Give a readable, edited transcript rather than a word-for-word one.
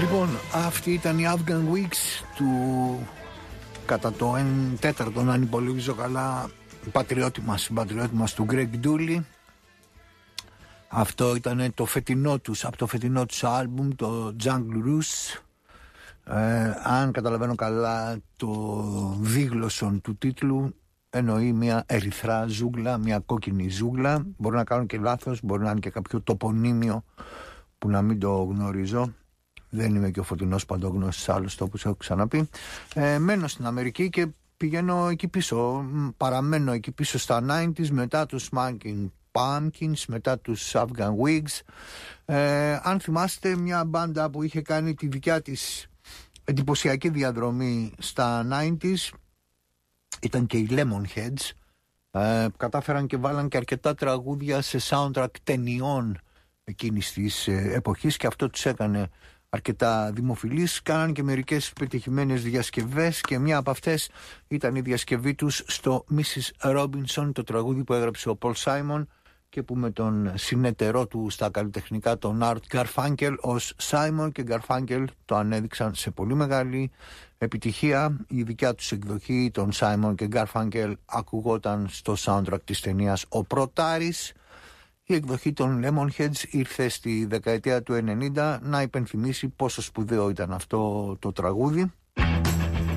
Λοιπόν, αυτή ήταν η Afghan Weeks του κατά το 1/4, αν υπολογίζω καλά, πατριώτη μας του Greg Dulli. Αυτό ήταν το φετινό τους, από το φετινό τους άλμπουμ, το Jungle Roots. Αν καταλαβαίνω καλά το δίγλωσσον του τίτλου εννοεί μια ερυθρά ζούγκλα, μια κόκκινη ζούγκλα. Μπορεί να κάνω και λάθος, μπορεί να είναι και κάποιο τοπονύμιο που να μην το γνωρίζω. Δεν είμαι και ο Φωτεινός Παντόγνωστος άλλωστε, όπως έχω ξαναπεί. Μένω στην Αμερική και πηγαίνω εκεί πίσω. Παραμένω εκεί πίσω στα 90s, μετά τους Smashing Pumpkins, μετά τους Afghan Wigs. Αν θυμάστε, μια μπάντα που είχε κάνει τη δικιά της εντυπωσιακή διαδρομή στα 90s ήταν και οι Lemonheads. Κατάφεραν και βάλαν και αρκετά τραγούδια σε soundtrack ταινιών εκείνης της εποχής και αυτό τους έκανε αρκετά δημοφιλείς. Κάναν και μερικές πετυχημένες διασκευές και μια από αυτές ήταν η διασκευή τους στο Mrs. Robinson, το τραγούδι που έγραψε ο Paul Simon και που με τον συνεταιρό του στα καλλιτεχνικά, τον Art Garfunkel, ως Simon και Garfunkel το ανέδειξαν σε πολύ μεγάλη επιτυχία. Η δικιά τους εκδοχή των Simon και Garfunkel ακουγόταν στο soundtrack της ταινίας Ο Πρωτάρης. Η εκδοχή των Lemonheads ήρθε στη δεκαετία του 90 να υπενθυμίσει πόσο σπουδαίο ήταν αυτό το τραγούδι.